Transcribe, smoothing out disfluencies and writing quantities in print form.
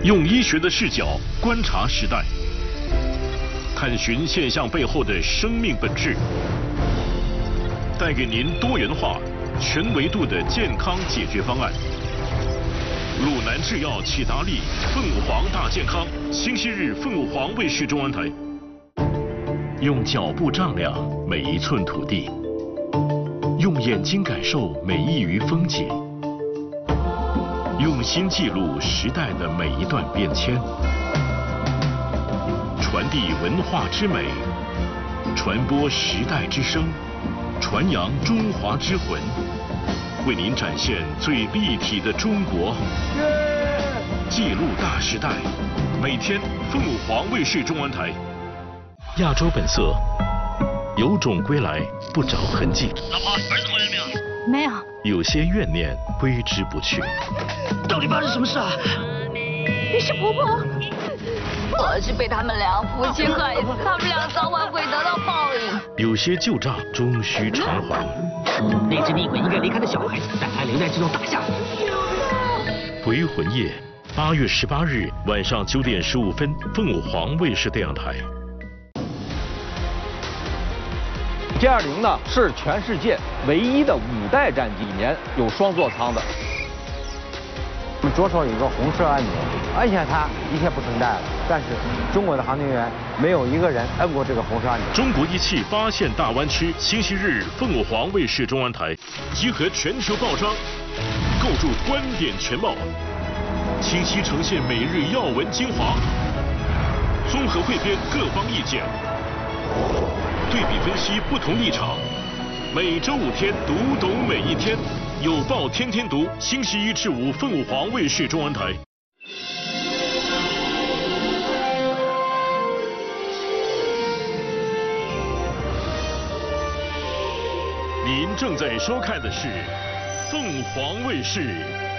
用医学的视角观察时代，探寻现象背后的生命本质，带给您多元化、全维度的健康解决方案。鲁南制药启达利凤凰大健康，星期日凤凰卫视中文台。用脚步丈量每一寸土地，用眼睛感受每一隅风景。用心记录时代的每一段变迁，传递文化之美，传播时代之声，传扬中华之魂，为您展现最立体的中国。记录大时代，每天凤凰卫视中文台。亚洲本色，有种归来不着痕迹。 老婆，儿子回来没有？ 没有。 有些怨念挥之不去。 到底发生什么事啊？ 你是婆婆？ 我是被他们俩夫妻害死，他们俩早晚会得到报应。 有些旧账终须偿还。 那只厉鬼应该离开的小孩子，但他留在这种打下。 回魂夜，8月18日晚上9点15分，凤凰卫视电视台。 G20呢是全世界唯一的5代战机，1年有双座舱的。 我们左手有一个红色按钮，按下它一切不存在了。但是中国的航天员没有一个人摁过这个红色按钮。 中国仪器发现大湾区，星期日凤凰卫视中文台集合全球报章，构筑观点全貌，清晰呈现每日要闻精华，综合汇编各方意见，对比分析不同立场。每周5天，读懂每一天。有报天天读，星期1至5，凤凰卫视中文台。您正在收看的是凤凰卫视